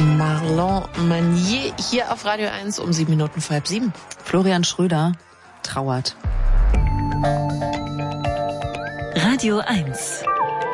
Marlon Manier hier auf Radio 1 um 7:05. Florian Schröder trauert. Radio 1.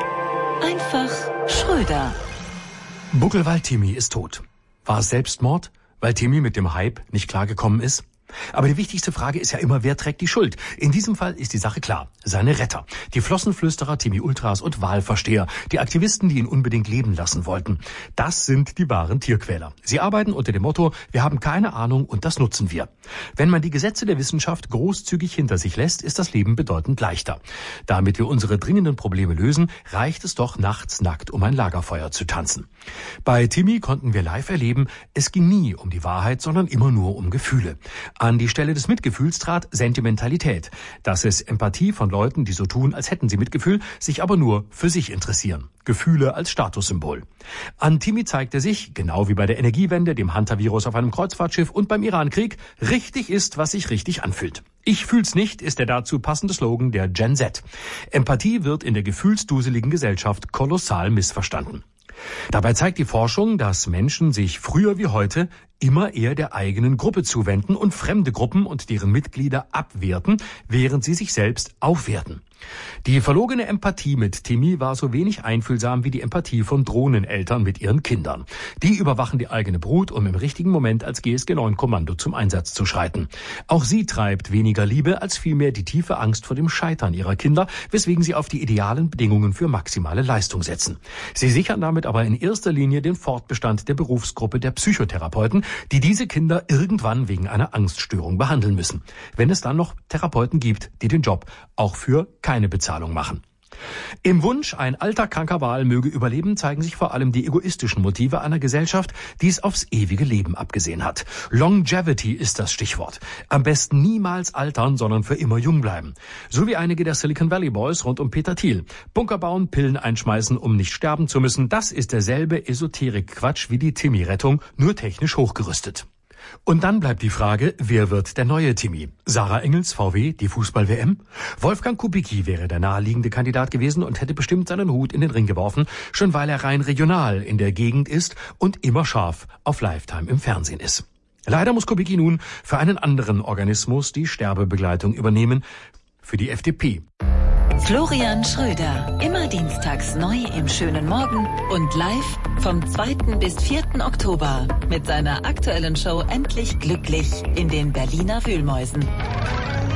Einfach Schröder. Buckelwald-Timmy ist tot. War es Selbstmord, weil Timmy mit dem Hype nicht klargekommen ist? Aber die wichtigste Frage ist ja immer, wer trägt die Schuld? In diesem Fall ist die Sache klar. Seine Retter. Die Flossenflüsterer, Timmy Ultras und Wahlversteher. Die Aktivisten, die ihn unbedingt leben lassen wollten. Das sind die wahren Tierquäler. Sie arbeiten unter dem Motto, wir haben keine Ahnung und das nutzen wir. Wenn man die Gesetze der Wissenschaft großzügig hinter sich lässt, ist das Leben bedeutend leichter. Damit wir unsere dringenden Probleme lösen, reicht es doch, nachts nackt um ein Lagerfeuer zu tanzen. Bei Timmy konnten wir live erleben, es ging nie um die Wahrheit, sondern immer nur um Gefühle. An die Stelle des Mitgefühls trat Sentimentalität. Das ist Empathie von Leuten, die so tun, als hätten sie Mitgefühl, sich aber nur für sich interessieren. Gefühle als Statussymbol. An Timmy zeigte sich, genau wie bei der Energiewende, dem Hunter-Virus auf einem Kreuzfahrtschiff und beim Iran-Krieg, richtig ist, was sich richtig anfühlt. Ich fühl's nicht, ist der dazu passende Slogan der Gen Z. Empathie wird in der gefühlsduseligen Gesellschaft kolossal missverstanden. Dabei zeigt die Forschung, dass Menschen sich früher wie heute immer eher der eigenen Gruppe zuwenden und fremde Gruppen und deren Mitglieder abwerten, während sie sich selbst aufwerten. Die verlogene Empathie mit Timmy war so wenig einfühlsam wie die Empathie von Drohneneltern mit ihren Kindern. Die überwachen die eigene Brut, um im richtigen Moment als GSG-9-Kommando zum Einsatz zu schreiten. Auch sie treibt weniger Liebe als vielmehr die tiefe Angst vor dem Scheitern ihrer Kinder, weswegen sie auf die idealen Bedingungen für maximale Leistung setzen. Sie sichern damit aber in erster Linie den Fortbestand der Berufsgruppe der Psychotherapeuten, die diese Kinder irgendwann wegen einer Angststörung behandeln müssen. Wenn es dann noch Therapeuten gibt, die den Job auch für keine Bezahlung machen. Im Wunsch, ein alter kranker Wal möge überleben, zeigen sich vor allem die egoistischen Motive einer Gesellschaft, die es aufs ewige Leben abgesehen hat. Longevity ist das Stichwort. Am besten niemals altern, sondern für immer jung bleiben. So wie einige der Silicon Valley Boys rund um Peter Thiel. Bunker bauen, Pillen einschmeißen, um nicht sterben zu müssen. Das ist derselbe Esoterik-Quatsch wie die Timmy-Rettung, nur technisch hochgerüstet. Und dann bleibt die Frage, wer wird der neue Timmy? Sarah Engels, VW, die Fußball-WM? Wolfgang Kubicki wäre der naheliegende Kandidat gewesen und hätte bestimmt seinen Hut in den Ring geworfen, schon weil er rein regional in der Gegend ist und immer scharf auf Lifetime im Fernsehen ist. Leider muss Kubicki nun für einen anderen Organismus die Sterbebegleitung übernehmen, für die FDP. Florian Schröder, immer dienstags neu im schönen Morgen und live vom 2. bis 4. Oktober mit seiner aktuellen Show Endlich Glücklich in den Berliner Wühlmäusen.